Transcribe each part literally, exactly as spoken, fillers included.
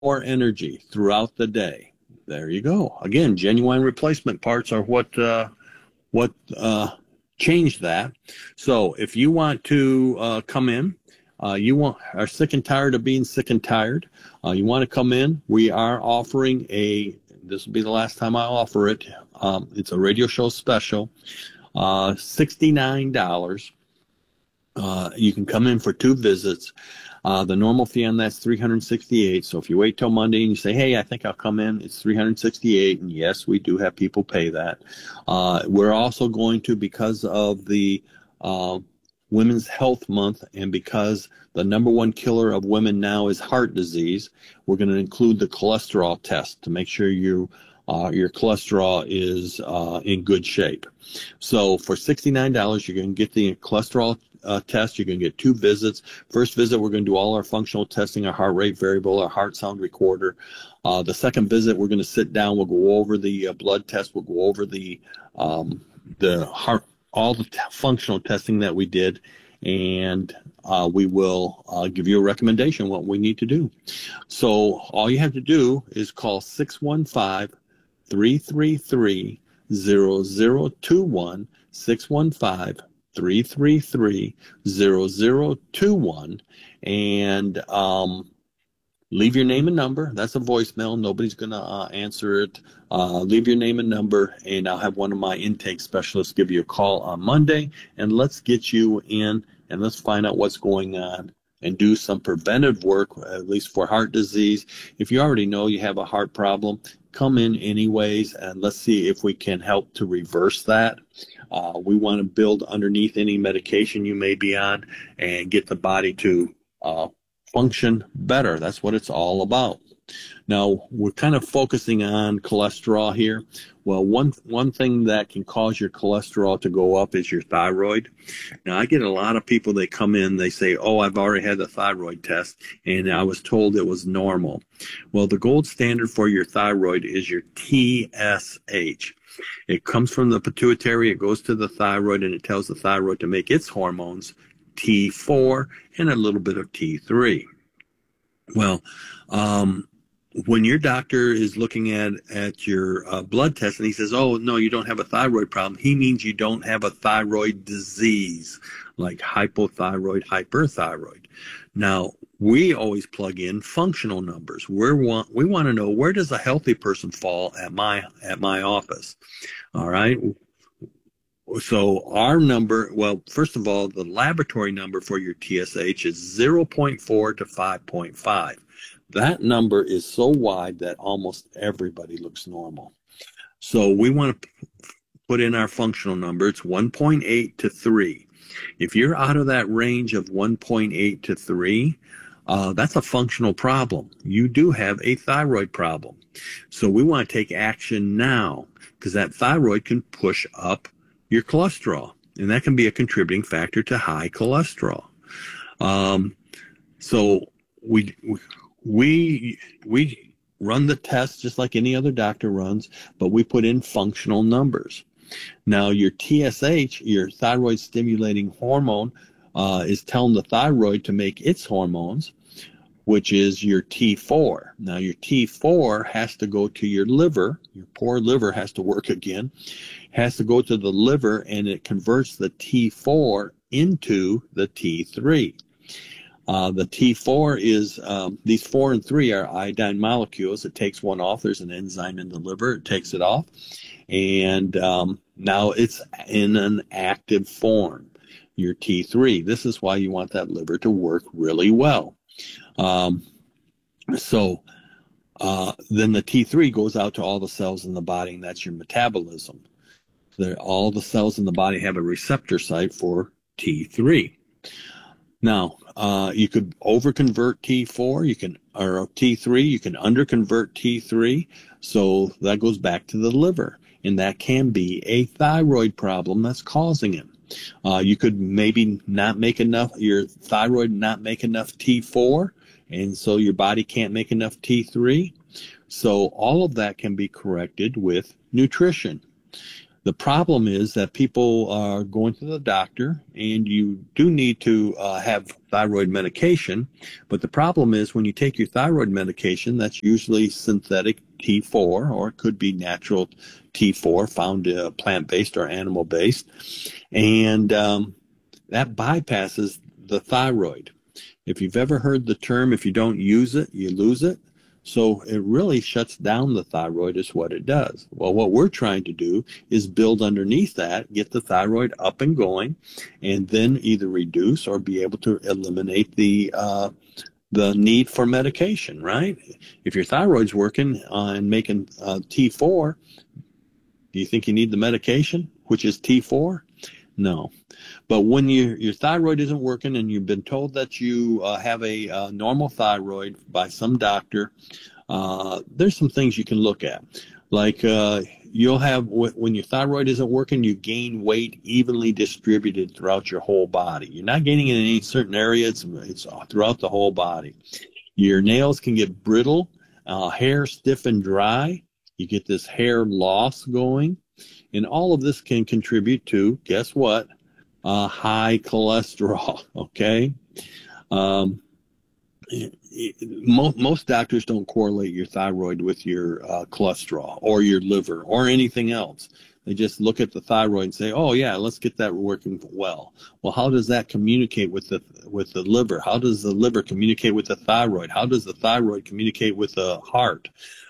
more energy throughout the day. There you go. Again, genuine replacement parts are what uh, what uh, changed that. So if you want to uh, come in, uh, you want are sick and tired of being sick and tired, uh, you want to come in, we are offering a, this will be the last time I offer it, um, it's a radio show special, uh, sixty-nine dollars. Uh, you can come in for two visits. Uh, the normal fee on that's three hundred sixty-eight. So if you wait till Monday and you say, hey, I think I'll come in, it's three hundred sixty-eight. And yes, we do have people pay that. Uh, we're also going to, because of the uh, Women's Health Month and because the number one killer of women now is heart disease, we're going to include the cholesterol test to make sure you Uh, your cholesterol is uh, in good shape. So for sixty-nine dollars, you're going to get the cholesterol uh, test. You're going to get two visits. First visit, we're going to do all our functional testing, our heart rate variable, our heart sound recorder. Uh, the second visit, we're going to sit down. We'll go over the uh, blood test. We'll go over the um, the heart, all the t- functional testing that we did, and uh, we will uh, give you a recommendation what we need to do. So all you have to do is call six one five, three three three, zero zero two one, six one five, three three three, zero zero two one, and um, leave your name and number. That's a voicemail. Nobody's going to uh, answer it. Uh, leave your name and number, and I'll have one of my intake specialists give you a call on Monday, and let's get you in, and let's find out what's going on and do some preventive work, at least for heart disease. If you already know you have a heart problem, come in anyways, and let's see if we can help to reverse that. Uh, we want to build underneath any medication you may be on and get the body to uh, function better. That's what it's all about. Now, we're kind of focusing on cholesterol here. Well, one one thing that can cause your cholesterol to go up is your thyroid. Now, I get a lot of people, they come in, they say, oh, I've already had the thyroid test, and I was told it was normal. Well, the gold standard for your thyroid is your T S H. It comes from the pituitary, it goes to the thyroid, and it tells the thyroid to make its hormones, T four and a little bit of T three. Well, um, when your doctor is looking at, at your uh, blood test and he says, oh, no, you don't have a thyroid problem, he means you don't have a thyroid disease like hypothyroid, hyperthyroid. Now, we always plug in functional numbers. We're want, we want to know, where does a healthy person fall at my at my office? All right. So our number, well, first of all, the laboratory number for your T S H is zero point four to five point five. That number is so wide that almost everybody looks normal. So we want to put in our functional number. It's one point eight to three. If you're out of that range of one point eight to three, uh, that's a functional problem. You do have a thyroid problem. So we want to take action now, because that thyroid can push up your cholesterol, and that can be a contributing factor to high cholesterol. Um, so we we we run the test just like any other doctor runs, but we put in functional numbers. Now, your T S H, your thyroid stimulating hormone, uh, is telling the thyroid to make its hormones, which is your T four. Now, your T four has to go to your liver. Your poor liver has to work again. Has to go to the liver, and it converts the T four into the T three. Uh, the T four is, um, these four and three are iodine molecules. It takes one off. There's an enzyme in the liver. It takes it off. And um, now it's in an active form, your T three. This is why you want that liver to work really well. Um, so uh, then the T three goes out to all the cells in the body, and that's your metabolism. They're, all the cells in the body have a receptor site for T three. Now, uh, you could overconvert T four, you can, or T three, you can underconvert T three, so that goes back to the liver, and that can be a thyroid problem that's causing it. Uh, you could maybe not make enough, your thyroid not make enough T four, and so your body can't make enough T three. So all of that can be corrected with nutrition. The problem is that people are going to the doctor, and you do need to uh, have thyroid medication. But the problem is when you take your thyroid medication, that's usually synthetic T four, or it could be natural T four found uh, plant-based or animal-based. And um, that bypasses the thyroid. If you've ever heard the term, if you don't use it, you lose it. So it really shuts down the thyroid is what it does. Well, what we're trying to do is build underneath that, get the thyroid up and going, and then either reduce or be able to eliminate the uh, the need for medication, right? If your thyroid's working uh, and making uh, T four, do you think you need the medication, which is T four? No. But when you, your thyroid isn't working and you've been told that you uh, have a uh, normal thyroid by some doctor, uh, there's some things you can look at. Like uh, you'll have, when your thyroid isn't working, you gain weight evenly distributed throughout your whole body. You're not gaining it in any certain area. It's, it's throughout the whole body. Your nails can get brittle, uh, hair stiff and dry. You get this hair loss going. And all of this can contribute to, guess what? Uh, high cholesterol, okay? Um, it, it, mo- most doctors don't correlate your thyroid with your uh, cholesterol or your liver or anything else. They just look at the thyroid and say, oh, yeah, let's get that working well. Well, how does that communicate with the with the liver? How does the liver communicate with the thyroid? How does the thyroid communicate with the heart?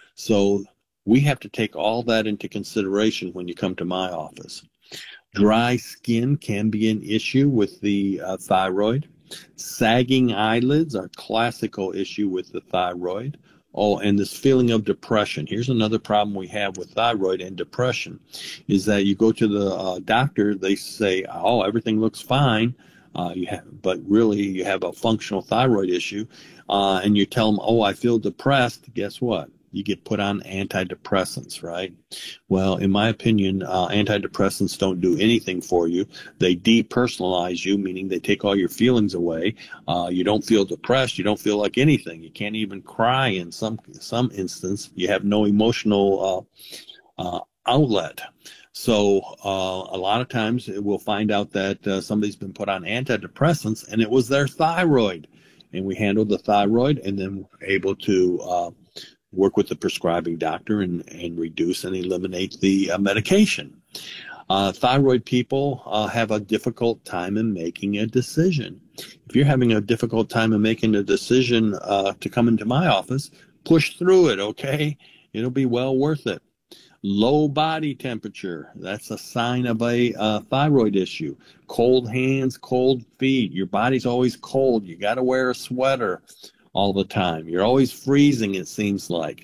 So we have to take all that into consideration when you come to my office. Dry skin can be an issue with the uh, thyroid. Sagging eyelids are a classical issue with the thyroid. Oh, and this feeling of depression. Here's another problem we have with thyroid and depression, is that you go to the uh, doctor, they say, oh, everything looks fine, uh, you have, but really you have a functional thyroid issue, uh, and you tell them, oh, I feel depressed. Guess what? You get put on antidepressants, right? Well, in my opinion, uh, antidepressants don't do anything for you. They depersonalize you, meaning they take all your feelings away. Uh, you don't feel depressed. You don't feel like anything. You can't even cry in some some instance. You have no emotional uh, uh, outlet. So uh, a lot of times we'll find out that uh, somebody's been put on antidepressants and it was their thyroid. And we handled the thyroid and then we're able to uh, work with the prescribing doctor and, and reduce and eliminate the uh, medication. Uh, thyroid people uh, have a difficult time in making a decision. If you're having a difficult time in making a decision uh, to come into my office, push through it, okay? It'll be well worth it. Low body temperature, that's a sign of a uh, thyroid issue. Cold hands, cold feet. Your body's always cold. You got to wear a sweater all the time. You're always freezing, it seems like.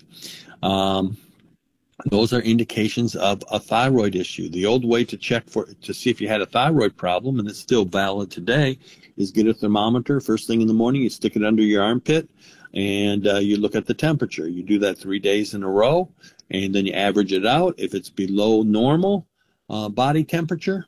Um, those are indications of a thyroid issue. The old way to check for to see if you had a thyroid problem, and it's still valid today, is get a thermometer. First thing in the morning, you stick it under your armpit, and uh, you look at the temperature. You do that three days in a row, and then you average it out. If it's below normal uh, body temperature,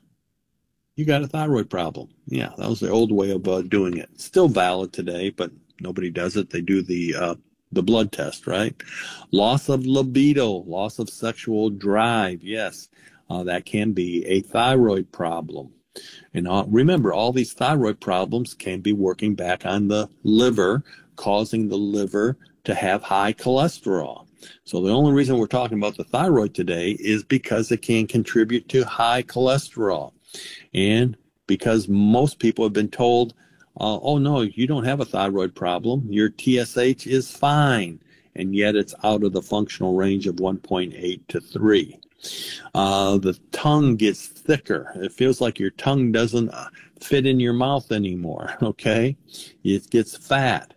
you got a thyroid problem. Yeah, that was the old way of uh, doing it. Still valid today, but nobody does it. They do the uh, the blood test, right? Loss of libido, loss of sexual drive. Yes, uh, that can be a thyroid problem. And uh, remember, all these thyroid problems can be working back on the liver, causing the liver to have high cholesterol. So the only reason we're talking about the thyroid today is because it can contribute to high cholesterol. And because most people have been told, uh, oh, no, you don't have a thyroid problem. Your T S H is fine. And yet it's out of the functional range of one point eight to three. Uh, the tongue gets thicker. It feels like your tongue doesn't fit in your mouth anymore, okay? It gets fat.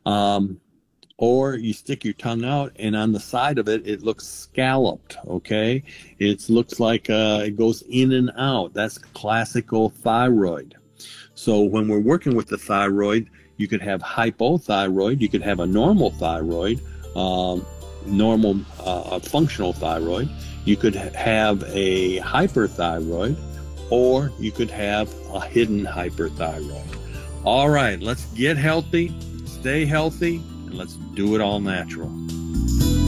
Um, or you stick your tongue out, and on the side of it, it looks scalloped, okay? It looks like uh, it goes in and out. That's classical thyroid. So when we're working with the thyroid, you could have hypothyroid. You could have a normal thyroid, um, normal uh, functional thyroid. You could have a hyperthyroid, or you could have a hidden hyperthyroid. All right, let's get healthy, stay healthy, and let's do it all natural.